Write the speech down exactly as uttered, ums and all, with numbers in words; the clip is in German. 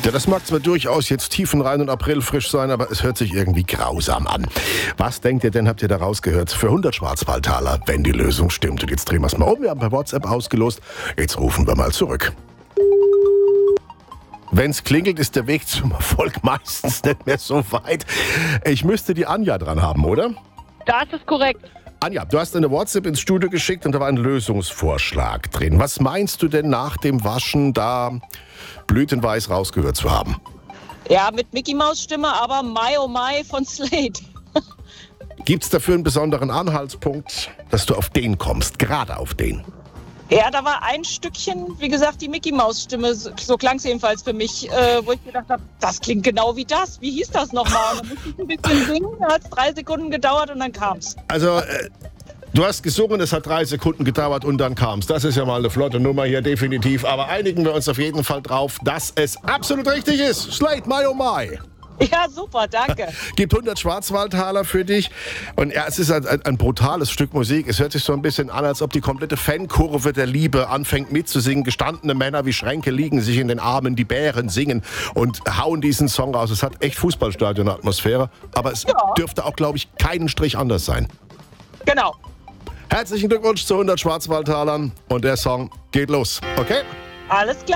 Ja, das mag zwar durchaus jetzt tiefenrein und aprilfrisch sein, aber es hört sich irgendwie grausam an. Was denkt ihr denn, habt ihr da rausgehört? Für hundert Schwarzwaldtaler, wenn die Lösung stimmt. Und jetzt drehen wir es mal um. Wir haben per WhatsApp ausgelost. Jetzt rufen wir mal zurück. Wenn es klingelt, ist der Weg zum Erfolg meistens nicht mehr so weit. Ich müsste die Anja dran haben, oder? Das ist korrekt. Anja, du hast eine WhatsApp ins Studio geschickt und da war ein Lösungsvorschlag drin. Was meinst du denn nach dem Waschen da blütenweiß rausgehört zu haben? Ja, mit Mickey Maus Stimme, aber My Oh My von Slade. Gibt es dafür einen besonderen Anhaltspunkt, dass du auf den kommst, gerade auf den? Ja, da war ein Stückchen, wie gesagt, die Mickey Maus Stimme, so, so klang es jedenfalls für mich, äh, wo ich gedacht habe, das klingt genau wie das. Wie hieß das nochmal? Und dann musste ich ein bisschen singen, dann hat es drei Sekunden gedauert und dann kam's. Also, äh, du hast gesungen, es hat drei Sekunden gedauert und dann kam's. Das ist ja mal eine flotte Nummer hier, definitiv. Aber einigen wir uns auf jeden Fall drauf, dass es absolut richtig ist. Slade, My Oh My. Ja, super, danke. Gibt hundert Schwarzwaldtaler für dich. Und ja, es ist ein, ein, ein brutales Stück Musik. Es hört sich so ein bisschen an, als ob die komplette Fankurve der Liebe anfängt mitzusingen. Gestandene Männer wie Schränke liegen sich in den Armen, die Bären singen und hauen diesen Song raus. Es hat echt Fußballstadion-Atmosphäre. Aber es Ja. dürfte auch, glaube ich, keinen Strich anders sein. Genau. Herzlichen Glückwunsch zu hundert Schwarzwaldtalern. Und der Song geht los. Okay? Alles klar.